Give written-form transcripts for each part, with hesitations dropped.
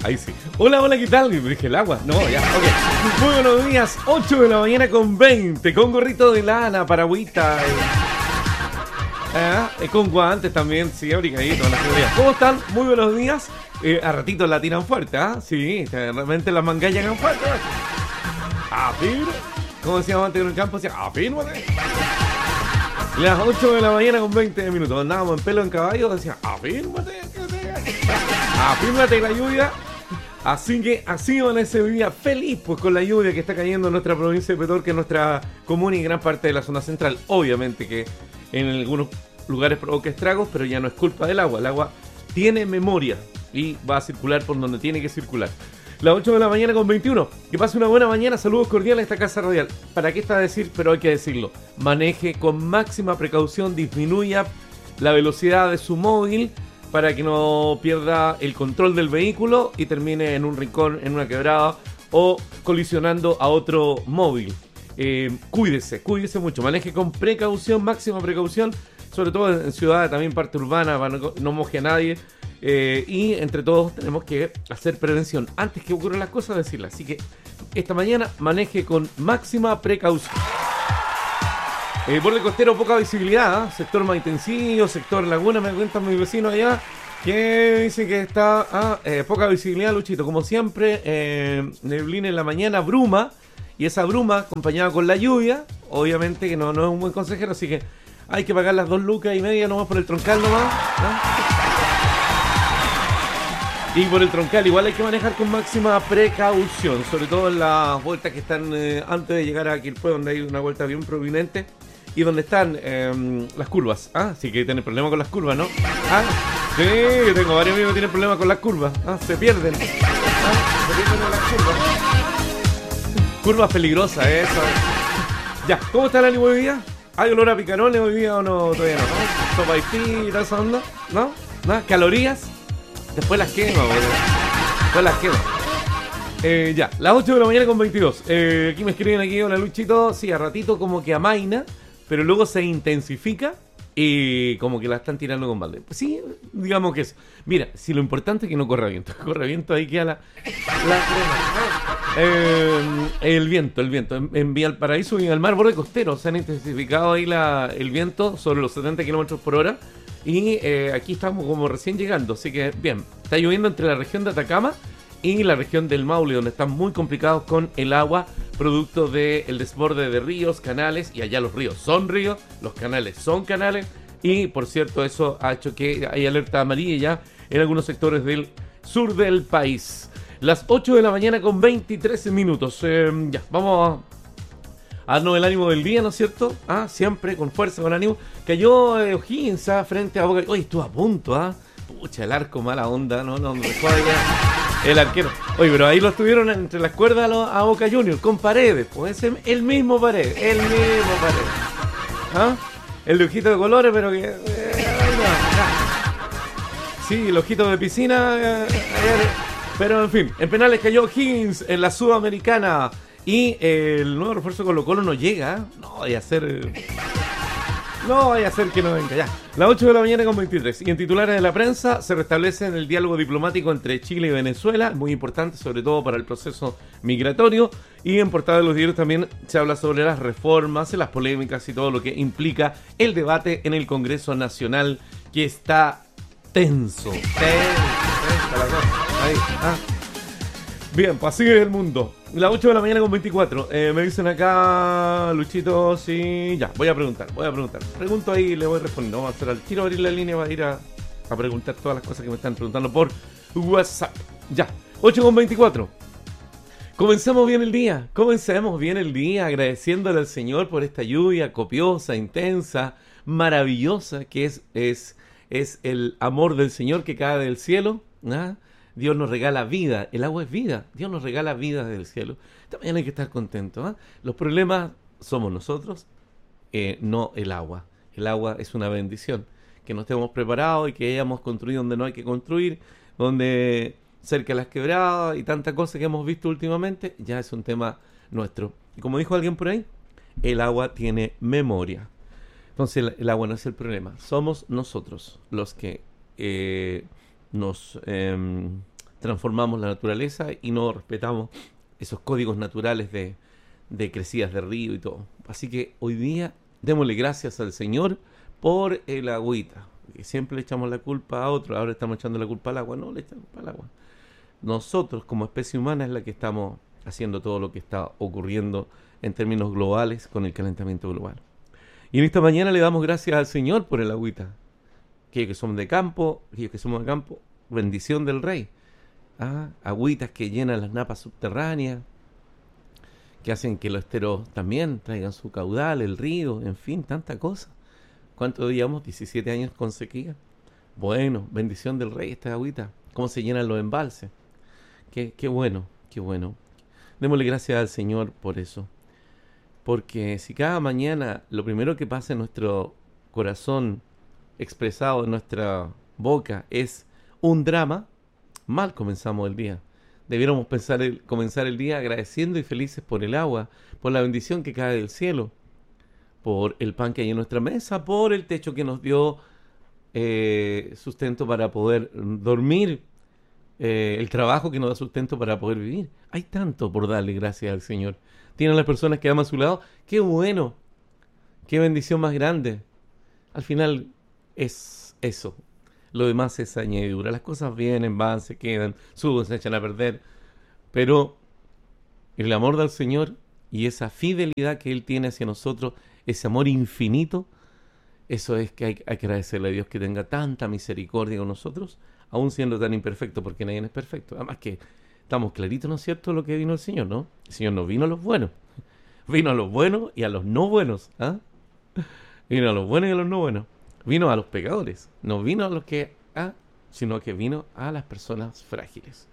Ahí sí. Hola, hola, ¿qué tal? Dije el agua. No, ya, ok. Muy buenos días, 8 de la mañana con 20, con gorrito de lana, paragüita. Con guantes también, sí, abrigadito, la seguridad. ¿Cómo están? Muy buenos días. A ratito la tiran fuerte, ¿ah? Sí, realmente las mangas llegan fuerte. Afirma. Como decíamos antes en el campo, decía, afírmate. Las 8 de la mañana con 20 minutos. Andábamos en pelo en caballo, decía, afírmate. Afírmate la lluvia. Así que así amanece hoy día feliz pues con la lluvia que está cayendo en nuestra provincia de Petorca, en nuestra comuna y gran parte de la zona central. Obviamente que en algunos lugares provoca estragos, pero ya no es culpa del agua. El agua tiene memoria y va a circular por donde tiene que circular. Las 8 de la mañana con 21. Que pase una buena mañana. Saludos cordiales a esta casa radial. ¿Para qué está a decir? Pero hay que decirlo. Maneje con máxima precaución, disminuya la velocidad de su móvil para que no pierda el control del vehículo y termine en un rincón, en una quebrada o colisionando a otro móvil. Cuídese mucho, maneje con precaución, máxima precaución, sobre todo en ciudades, también parte urbana, para no moje a nadie. Y entre todos tenemos que hacer prevención. Antes que ocurran las cosas, decirlas. Así que esta mañana maneje con máxima precaución. Borde costero, poca visibilidad, ¿eh? Sector Maitencillo, sector Laguna, me cuentan mis vecinos allá, que dicen que está poca visibilidad, Luchito, como siempre, neblina en la mañana, bruma, y esa bruma acompañada con la lluvia, obviamente que no es un buen consejero, así que hay que pagar las 2,5 lucas nomás por el troncal nomás, ¿no? Y por el troncal igual hay que manejar con máxima precaución, sobre todo en las vueltas que están antes de llegar a Quilpué, donde hay una vuelta bien prominente y donde están las curvas. Así que tienen problemas con las curvas, ¿no? Sí, tengo varios amigos que tienen problemas con las curvas. Se pierden. Se pierden en las curvas. Curvas peligrosas, eso. Ya, ¿cómo está el ánimo hoy día? ¿Hay olor a picarones hoy día o no? Todavía no. ¿Sopa y y toda esa onda? ¿No? ¿Calorías? Después las quemo, después las quemo. Ya, las 8 de la mañana con 22. Aquí me escriben hola Luchito. Sí, a ratito como que amaina, pero luego se intensifica y como que la están tirando con balde. Pues sí, digamos que es. Mira, si lo importante es que no corra viento. Corre viento, ahí queda la el viento. En Valparaíso y en el mar borde costero se han intensificado ahí el viento sobre los 70 kilómetros por hora. Y aquí estamos como recién llegando, así que bien, está lloviendo entre la región de Atacama y la región del Maule, donde están muy complicados con el agua, producto del desborde de ríos, canales, y allá los ríos son ríos, los canales son canales, y por cierto eso ha hecho que hay alerta amarilla ya en algunos sectores del sur del país. Las 8 de la mañana con 23 minutos, ya, vamos a darnos el ánimo del día, ¿no es cierto? Siempre con fuerza, con ánimo. Cayó O'Higgins frente a Boca. Oye, estuvo a punto, Pucha, el arco, mala onda, no dejó allá el arquero. Oye, pero ahí lo estuvieron entre las cuerdas a Boca Juniors, con Paredes. Pues el mismo Paredes. El de ojito de colores, pero que... Sí, el ojito de piscina. Pero en fin, en penales cayó O'Higgins en la Sudamericana. Y el nuevo refuerzo Colo-Colo no llega. No vaya a ser que no venga ya. Las 8 de la mañana con 23. Y en titulares de la prensa se restablece el diálogo diplomático entre Chile y Venezuela. Muy importante, sobre todo para el proceso migratorio. Y en portada de los diarios también se habla sobre las reformas, las polémicas y todo lo que implica el debate en el Congreso Nacional, que está tenso. Tensa la cosa. Ahí, Bien, pues sigue el mundo. Las 8 de la mañana con 24. Me dicen acá, Luchito, sí. Ya, voy a preguntar. Pregunto ahí y le voy respondiendo. Vamos a hacer al tiro, abrir la línea para ir a preguntar todas las cosas que me están preguntando por WhatsApp. Ya, 8 con 24. Comencemos bien el día, agradeciéndole al Señor por esta lluvia copiosa, intensa, maravillosa, que es el amor del Señor que cae del cielo. Dios nos regala vida, el agua es vida, Dios nos regala vida del cielo. También hay que estar contentos. Los problemas somos nosotros, no el agua. El agua es una bendición, que no estemos preparados y que hayamos construido donde no hay que construir, donde cerca de las quebradas y tanta cosa que hemos visto últimamente, ya es un tema nuestro. Y como dijo alguien por ahí, el agua tiene memoria. Entonces el agua no es el problema, somos nosotros los que nos transformamos la naturaleza y no respetamos esos códigos naturales de crecidas de río y todo. Así que hoy día démosle gracias al Señor por el agüita. Que siempre le echamos la culpa a otro, ahora estamos echando la culpa al agua. No le echamos la culpa al agua. Nosotros como especie humana es la que estamos haciendo todo lo que está ocurriendo en términos globales con el calentamiento global. Y en esta mañana le damos gracias al Señor por el agüita. Aquellos que somos de campo, bendición del Rey. Agüitas que llenan las napas subterráneas, que hacen que los esteros también traigan su caudal, el río, en fin, tanta cosa. ¿Cuánto llevamos? 17 años con sequía. Bueno, bendición del Rey esta agüita. Cómo se llenan los embalses. Qué bueno, qué bueno. Démosle gracias al Señor por eso. Porque si cada mañana lo primero que pasa en nuestro corazón, expresado en nuestra boca, es un drama, mal comenzamos el día. Debiéramos comenzar el día agradeciendo y felices por el agua, por la bendición que cae del cielo, por el pan que hay en nuestra mesa, por el techo que nos dio sustento para poder dormir, el trabajo que nos da sustento para poder vivir. Hay tanto por darle gracias al Señor. Tienen las personas que aman a su lado. ¡Qué bueno! ¡Qué bendición más grande! Al final es eso. Lo demás es añadidura. Las cosas vienen, van, se quedan, suben, se echan a perder. Pero el amor del Señor y esa fidelidad que Él tiene hacia nosotros, ese amor infinito, eso es que hay que agradecerle a Dios que tenga tanta misericordia con nosotros, aún siendo tan imperfecto, porque nadie es perfecto. Además que estamos claritos, ¿no es cierto?, lo que vino el Señor, ¿no? El Señor no vino a los buenos. Vino a los buenos y a los no buenos. Vino a los buenos y a los no buenos. Vino a los pecadores. No vino a los que... sino que vino a las personas frágiles.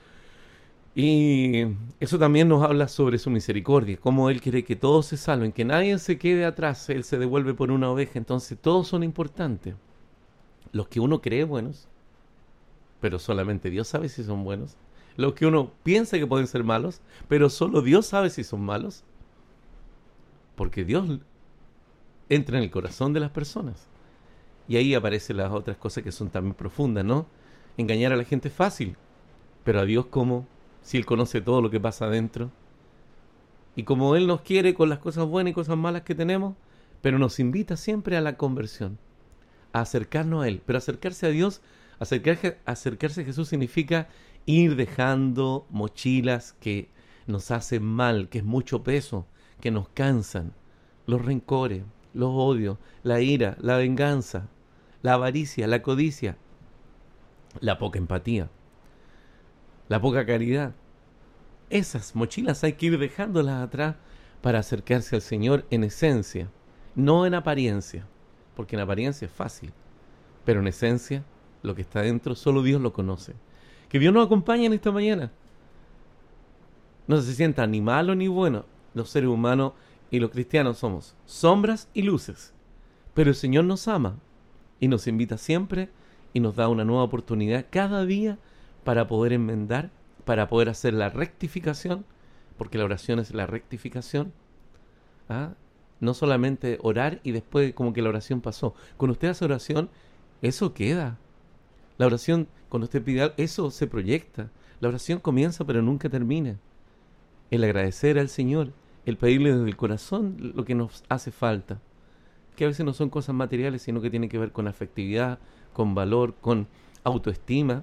Y eso también nos habla sobre su misericordia, cómo Él quiere que todos se salven, que nadie se quede atrás. Él se devuelve por una oveja, entonces todos son importantes. Los que uno cree buenos, pero solamente Dios sabe si son buenos. Los que uno piensa que pueden ser malos, pero solo Dios sabe si son malos. Porque Dios entra en el corazón de las personas. Y ahí aparecen las otras cosas que son también profundas, ¿no? Engañar a la gente es fácil, pero a Dios, ¿cómo? Si Él conoce todo lo que pasa adentro. Y como Él nos quiere con las cosas buenas y cosas malas que tenemos, pero nos invita siempre a la conversión, a acercarnos a Él. Pero acercarse a Dios, acercarse a Jesús significa ir dejando mochilas que nos hacen mal, que es mucho peso, que nos cansan, los rencores, los odios, la ira, la venganza, la avaricia, la codicia, la poca empatía, la poca caridad. Esas mochilas hay que ir dejándolas atrás para acercarse al Señor en esencia, no en apariencia, porque en apariencia es fácil, pero en esencia, lo que está dentro, solo Dios lo conoce. Que Dios nos acompañe en esta mañana. No se sienta ni malo ni bueno. Los seres humanos y los cristianos somos sombras y luces, pero el Señor nos ama y nos invita siempre y nos da una nueva oportunidad cada día para poder enmendar, para poder hacer la rectificación, porque la oración es la rectificación. No solamente orar y después como que la oración pasó. Cuando usted hace oración, eso queda. La oración, cuando usted pide algo, eso se proyecta. La oración comienza pero nunca termina. El agradecer al Señor, el pedirle desde el corazón lo que nos hace falta, que a veces no son cosas materiales, sino que tienen que ver con afectividad, con valor, con autoestima,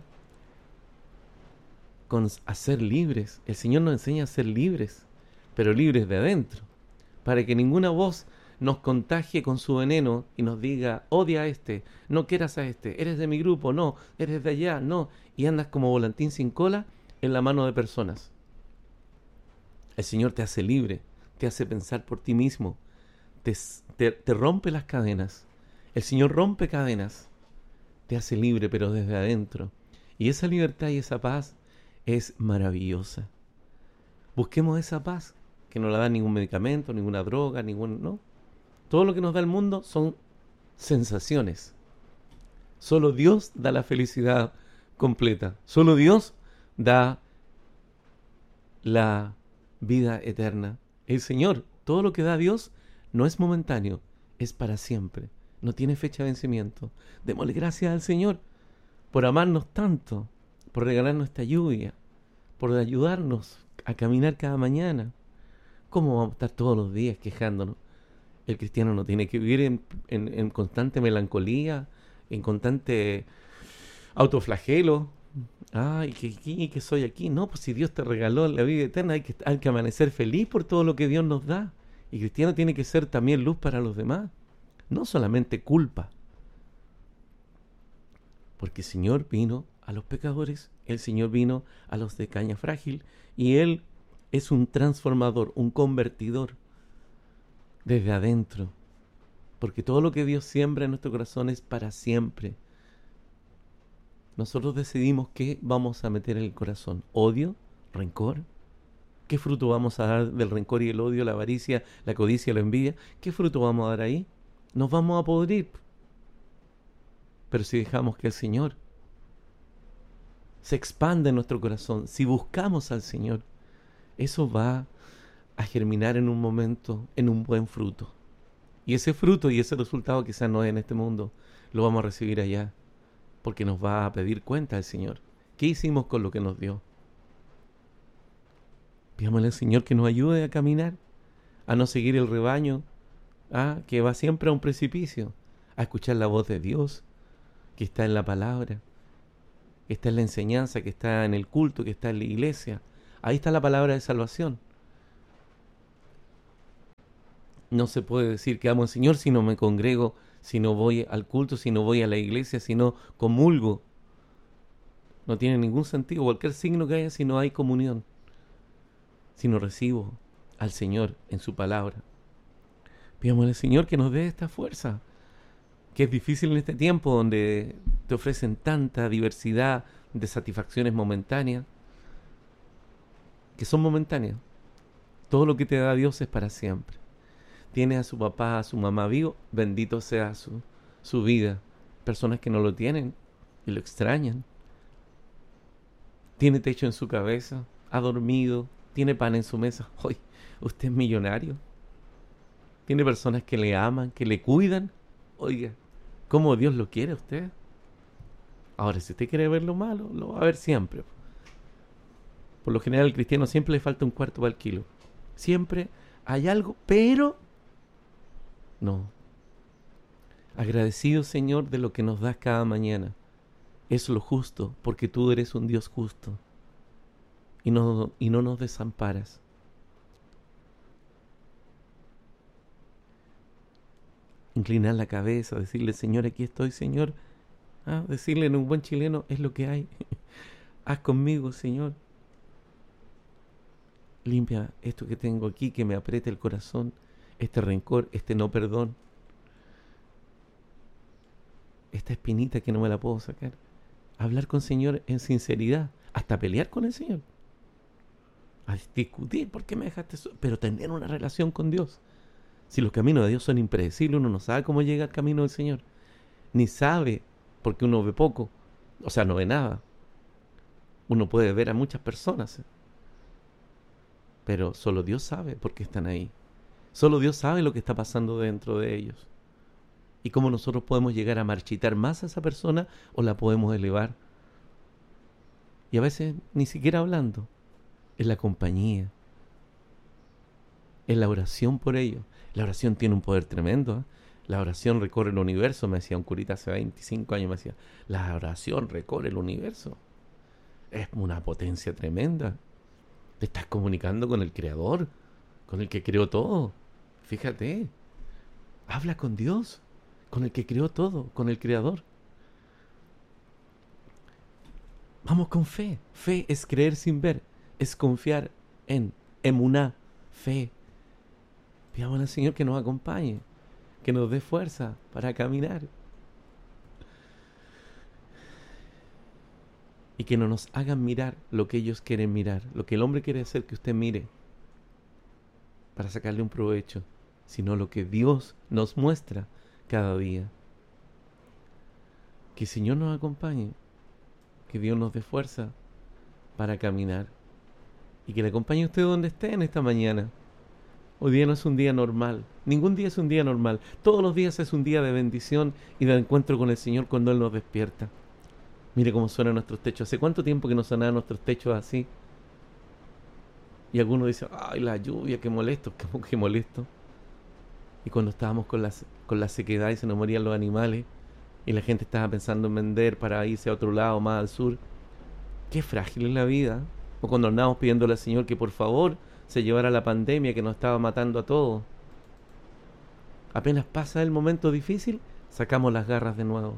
con a ser libres. El Señor nos enseña a ser libres, pero libres de adentro, para que ninguna voz nos contagie con su veneno y nos diga, odia a este, no quieras a este, eres de mi grupo, no, eres de allá, no, y andas como volantín sin cola en la mano de personas. El Señor te hace libre, te hace pensar por ti mismo, te rompe las cadenas. El Señor rompe cadenas, te hace libre, pero desde adentro. Y esa libertad y esa paz es maravillosa. Busquemos esa paz, que no la da ningún medicamento, ninguna droga, no. Todo lo que nos da el mundo son sensaciones. Solo Dios da la felicidad completa. Solo Dios da la vida eterna. El Señor, todo lo que da Dios no es momentáneo, es para siempre. No tiene fecha de vencimiento. Démosle gracias al Señor por amarnos tanto, por regalarnos esta lluvia, por ayudarnos a caminar cada mañana. ¿Cómo vamos a estar todos los días quejándonos? El cristiano no tiene que vivir en constante melancolía, en constante autoflagelo. Ay, que soy aquí. No, pues si Dios te regaló la vida eterna, hay que amanecer feliz por todo lo que Dios nos da. Y cristiano tiene que ser también luz para los demás, no solamente culpa. Porque el Señor vino a los pecadores, el Señor vino a los de caña frágil, y Él es un transformador, un convertidor desde adentro. Porque todo lo que Dios siembra en nuestro corazón es para siempre. Nosotros decidimos qué vamos a meter en el corazón. ¿Odio? ¿Rencor? ¿Qué fruto vamos a dar del rencor y el odio, la avaricia, la codicia, la envidia? ¿Qué fruto vamos a dar ahí? Nos vamos a podrir. Pero si dejamos que el Señor se expanda en nuestro corazón, si buscamos al Señor, eso va a germinar en un momento, en un buen fruto. Y ese fruto y ese resultado quizás no es en este mundo, lo vamos a recibir allá, porque nos va a pedir cuenta el Señor. ¿Qué hicimos con lo que nos dio? Pidámosle al Señor que nos ayude a caminar, a no seguir el rebaño, que va siempre a un precipicio, a escuchar la voz de Dios, que está en la palabra, que está en la enseñanza, que está en el culto, que está en la iglesia. Ahí está la palabra de salvación. No se puede decir que amo al Señor si no me congrego, si no voy al culto, si no voy a la iglesia, si no comulgo. No tiene ningún sentido cualquier signo que haya si no hay comunión, si no recibo al Señor en su palabra. Pidámosle al Señor que nos dé esta fuerza, que es difícil en este tiempo donde te ofrecen tanta diversidad de satisfacciones momentáneas, que son momentáneas. Todo lo que te da Dios es para siempre. Tienes a su papá, a su mamá vivo, bendito sea su vida. Personas que no lo tienen y lo extrañan. Tiene techo en su cabeza, ha dormido, tiene pan en su mesa. Hoy, usted es millonario. Tiene personas que le aman, que le cuidan. Oiga, ¿cómo Dios lo quiere a usted? Ahora, si usted quiere ver lo malo, lo va a ver siempre. Por lo general, al cristiano siempre le falta un cuarto para el kilo. Siempre hay algo, pero no. Agradecido, Señor, de lo que nos das cada mañana. Es lo justo, porque tú eres un Dios justo. Y no nos desamparas. Inclinar la cabeza, decirle, Señor, aquí estoy, Señor. Decirle en un buen chileno, es lo que hay. Haz conmigo, Señor. Limpia esto que tengo aquí, que me aprieta el corazón, este rencor, este no perdón, esta espinita que no me la puedo sacar. Hablar con el Señor en sinceridad, hasta pelear con el Señor. A discutir, ¿por qué me dejaste eso? Pero tener una relación con Dios. Si los caminos de Dios son impredecibles, uno no sabe cómo llega al camino del Señor. Ni sabe, porque uno ve poco, o sea, no ve nada. Uno puede ver a muchas personas, pero solo Dios sabe por qué están ahí. Solo Dios sabe lo que está pasando dentro de ellos. Y cómo nosotros podemos llegar a marchitar más a esa persona o la podemos elevar. Y a veces ni siquiera hablando. Es la compañía. Es la oración por ellos. La oración tiene un poder tremendo. La oración recorre el universo. Me decía un curita hace 25 años. Me decía, la oración recorre el universo. Es una potencia tremenda. Te estás comunicando con el Creador, con el que creó todo. Fíjate, habla con Dios, con el que creó todo, con el Creador. Vamos con fe. Fe es creer sin ver, es confiar en emuná, fe. Pidamos al Señor que nos acompañe, que nos dé fuerza para caminar. Y que no nos hagan mirar lo que ellos quieren mirar, lo que el hombre quiere hacer que usted mire para sacarle un provecho, sino lo que Dios nos muestra cada día. Que el Señor nos acompañe, que Dios nos dé fuerza para caminar y que le acompañe a usted donde esté en esta mañana. Hoy día no es un día normal, ningún día es un día normal, todos los días es un día de bendición y de encuentro con el Señor cuando Él nos despierta. Mire cómo suenan nuestros techos. ¿Hace cuánto tiempo que no sonaban nuestros techos así? Y algunos dicen, ay, la lluvia, qué molesto, qué molesto. Y cuando estábamos con la sequedad y se nos morían los animales, y la gente estaba pensando en vender para irse a otro lado, más al sur. Qué frágil es la vida. O cuando andábamos pidiéndole al Señor que por favor se llevara la pandemia que nos estaba matando a todos. Apenas pasa el momento difícil, sacamos las garras de nuevo.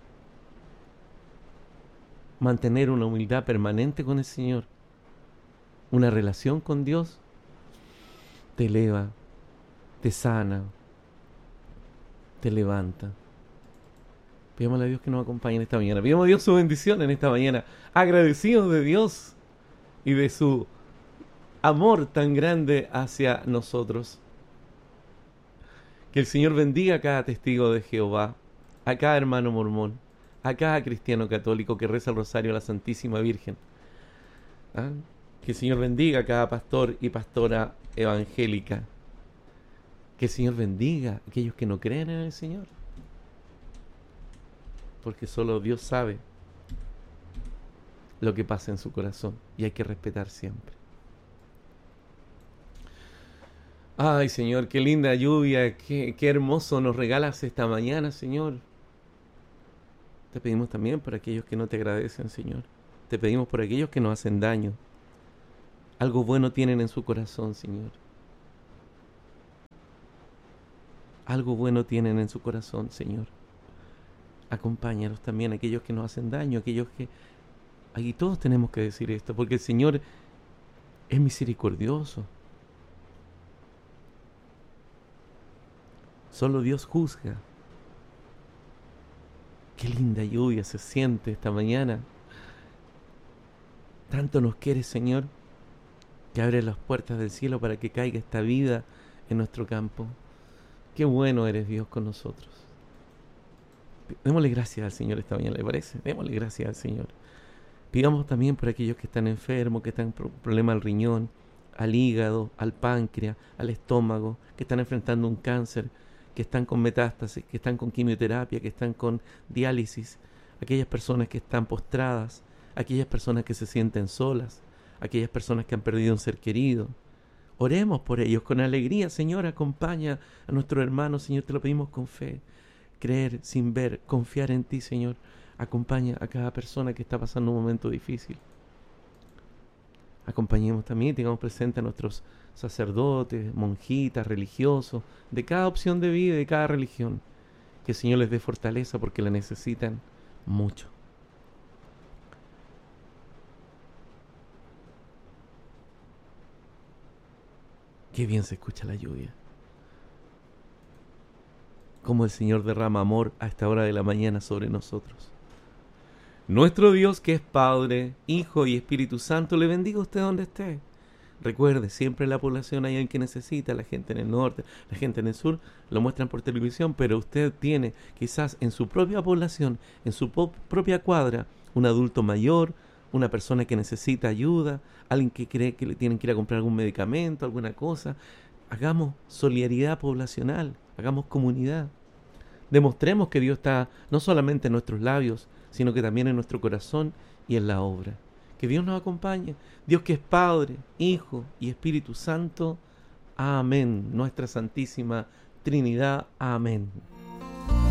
Mantener una humildad permanente con el Señor, una relación con Dios, te eleva, te sana, te levanta. Pidámosle a Dios que nos acompañe en esta mañana. Pidamos a Dios su bendición en esta mañana. Agradecidos de Dios y de su amor tan grande hacia nosotros. Que el Señor bendiga a cada testigo de Jehová, a cada hermano mormón, a cada cristiano católico que reza el rosario a la Santísima Virgen. ¿Ah? Que el Señor bendiga a cada pastor y pastora evangélica. Que el Señor bendiga a aquellos que no creen en el Señor. Porque solo Dios sabe lo que pasa en su corazón y hay que respetar siempre. Ay, Señor, qué linda lluvia, qué hermoso nos regalas esta mañana, Señor. Te pedimos también por aquellos que no te agradecen, Señor. Te pedimos por aquellos que nos hacen daño. Algo bueno tienen en su corazón, Señor. Algo bueno tienen en su corazón, Señor. Acompáñanos también a aquellos que nos hacen daño, aquellos que... Aquí todos tenemos que decir esto, porque el Señor es misericordioso. Solo Dios juzga. Qué linda lluvia se siente esta mañana. Tanto nos quiere, Señor, que abre las puertas del cielo para que caiga esta vida en nuestro campo. Qué bueno eres, Dios, con nosotros. Démosle gracias al Señor esta mañana, ¿le parece? Démosle gracias al Señor. Pidamos también por aquellos que están enfermos, que están con problemas al riñón, al hígado, al páncreas, al estómago, que están enfrentando un cáncer, que están con metástasis, que están con quimioterapia, que están con diálisis, aquellas personas que están postradas, aquellas personas que se sienten solas, aquellas personas que han perdido un ser querido. Oremos por ellos con alegría, Señor, acompaña a nuestros hermanos, Señor, te lo pedimos con fe. Creer sin ver, confiar en ti, Señor. Acompaña a cada persona que está pasando un momento difícil. Acompañemos también, tengamos presente a nuestros sacerdotes, monjitas, religiosos, de cada opción de vida y de cada religión. Que el Señor les dé fortaleza porque la necesitan mucho. Qué bien se escucha la lluvia. Cómo el Señor derrama amor a esta hora de la mañana sobre nosotros. Nuestro Dios, que es Padre, Hijo y Espíritu Santo, le bendiga a usted donde esté. Recuerde, siempre en la población hay alguien que necesita, la gente en el norte, la gente en el sur, lo muestran por televisión, pero usted tiene quizás en su propia población, en su propia cuadra, un adulto mayor, una persona que necesita ayuda, alguien que cree que le tienen que ir a comprar algún medicamento, alguna cosa. Hagamos solidaridad poblacional, hagamos comunidad. Demostremos que Dios está no solamente en nuestros labios, sino que también en nuestro corazón y en la obra. Que Dios nos acompañe. Dios que es Padre, Hijo y Espíritu Santo. Amén. Nuestra Santísima Trinidad. Amén.